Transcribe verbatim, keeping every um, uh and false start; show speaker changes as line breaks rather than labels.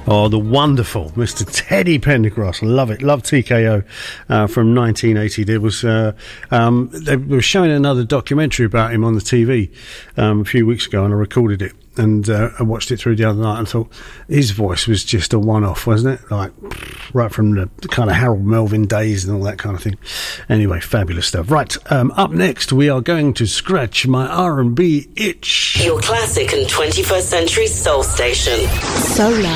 Oh, the wonderful Mister Teddy Pendergrass. Love it. Love T K O uh, from nineteen eighty. There was, uh, um, they were showing another documentary about him on the T V um, a few weeks ago, and I recorded it and uh, I watched it through the other night and thought his voice was just a one-off, wasn't it? Like, right from the kind of Harold Melvin days and all that kind of thing. Anyway, fabulous stuff. Right, um, up next, we are going to scratch my R and B itch.
Your classic and twenty-first century soul station.
Solar.